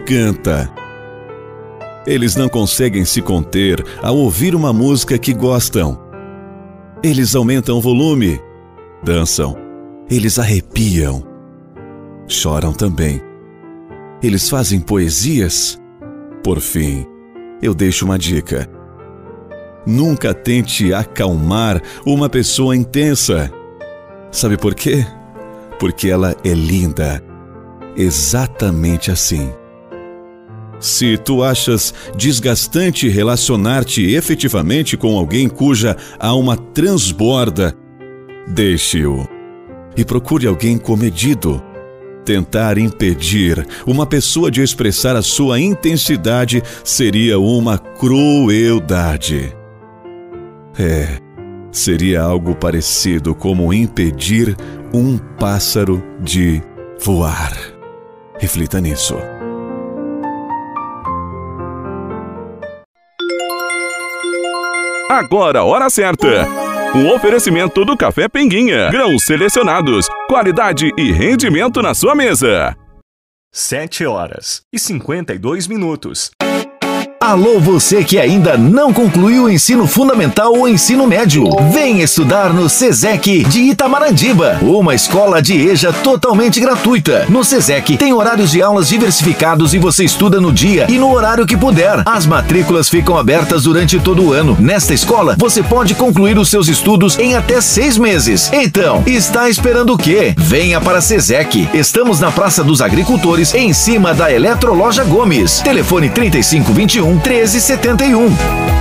canta. Eles não conseguem se conter ao ouvir uma música que gostam. Eles aumentam o volume, dançam, eles arrepiam, choram também. Eles fazem poesias. Por fim, eu deixo uma dica. Nunca tente acalmar uma pessoa intensa. Sabe por quê? Porque ela é linda, exatamente assim. Se tu achas desgastante relacionar-te efetivamente com alguém cuja alma transborda, deixe-o e procure alguém comedido. Tentar impedir uma pessoa de expressar a sua intensidade seria uma crueldade. Seria algo parecido como impedir um pássaro de voar. Reflita nisso. Agora a hora certa. Um oferecimento do Café Pinguinha. Grãos selecionados, qualidade e rendimento na sua mesa. 7h52. Alô, você que ainda não concluiu o ensino fundamental ou ensino médio. Vem estudar no SESEC de Itamarandiba, uma escola de EJA totalmente gratuita. No SESEC tem horários de aulas diversificados e você estuda no dia e no horário que puder. As matrículas ficam abertas durante todo o ano. Nesta escola, você pode concluir os seus estudos em até 6 meses. Então, está esperando o quê? Venha para SESEC. Estamos na Praça dos Agricultores, em cima da Eletroloja Gomes. Telefone 3521 1371.